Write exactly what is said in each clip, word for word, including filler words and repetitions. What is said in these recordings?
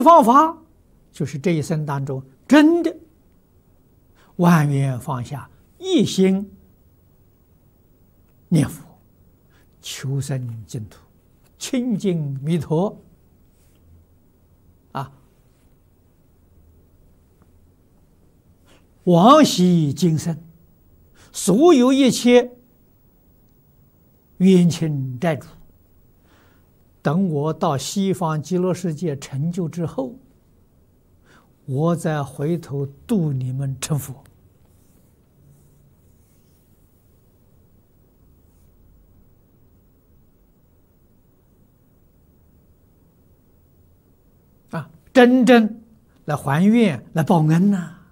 方法就是这一生当中真的万缘放下，一心念佛，求生净土，亲近弥陀啊，往昔今生所有一切冤亲债主，等我到西方极乐世界成就之后，我再回头度你们成佛。啊，真正来还愿，来报恩呐、啊！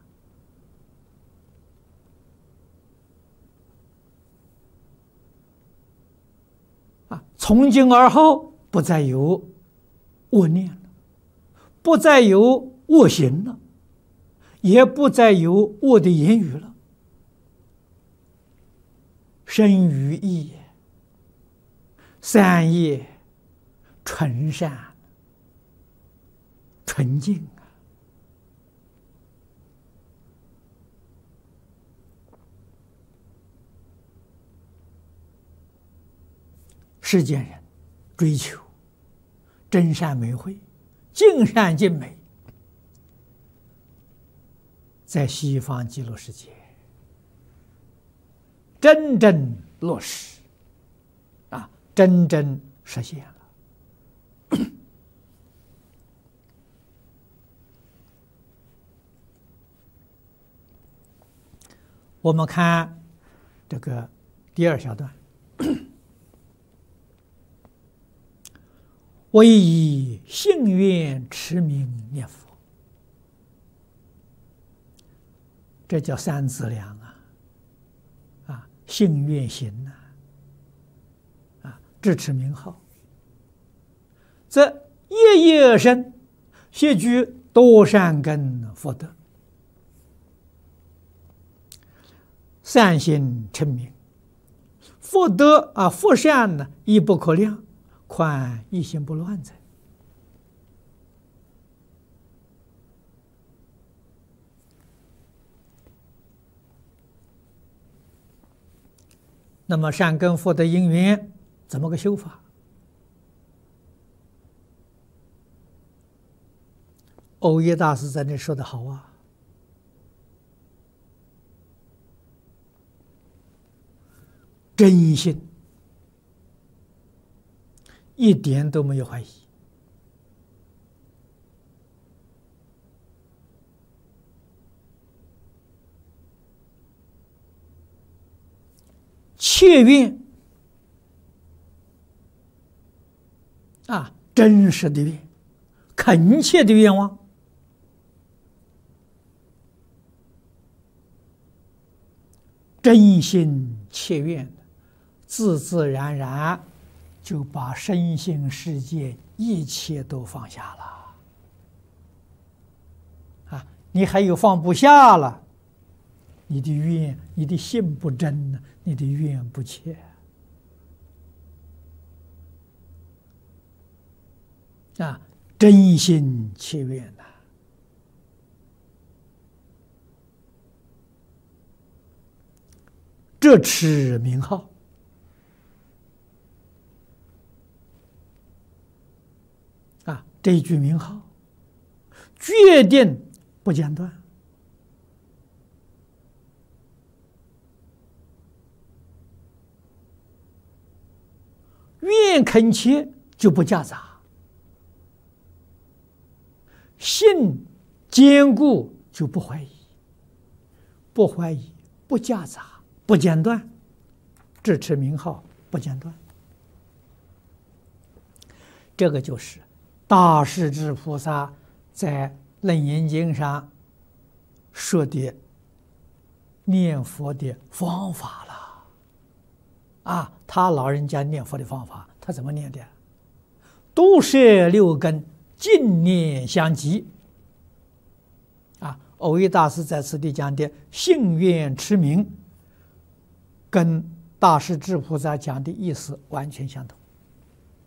啊，从今而后不再有恶念了，不再有恶行了，也不再有恶的言语了。身语意三业纯善纯净啊！世间人追求真善美慧，尽善尽美，在西方极乐世界真正落实啊，真正实现了。我们看这个第二小段，唯以信愿持名念佛，这叫三资粮啊！啊，信愿行呐，啊，支持名号，则夜夜生，悉具多善根福德。善心称名，福德啊，福善呢，亦不可量，况一心不乱哉？那么善根福德因缘怎么个修法？欧耶大师在那说的好啊。真心，一点都没有怀疑，切愿啊，真实的愿，恳切的愿望，真心切愿，自自然然就把身心世界一切都放下了啊！你还有放不下了，你的愿，你的心不真呢，你的愿不切啊！真心切愿呐、啊，这持名号。这一句名号，决定不间断，愿恳切就不夹杂，信坚固就不怀疑，不怀疑，不夹杂，不间断，支持名号不间断，这个就是大势至菩萨在《楞严经》上说的念佛的方法了啊！他老人家念佛的方法，他怎么念的？都摄六根，净念相继啊！藕益大师在此地讲的信愿持名，跟大势至菩萨讲的意思完全相同。